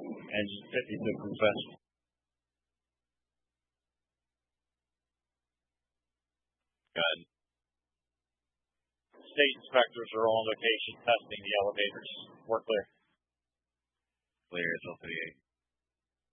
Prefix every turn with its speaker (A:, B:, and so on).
A: Engine 52 confess. Good. State inspectors are on location testing the elevators. We're clear.
B: Clear, SL38.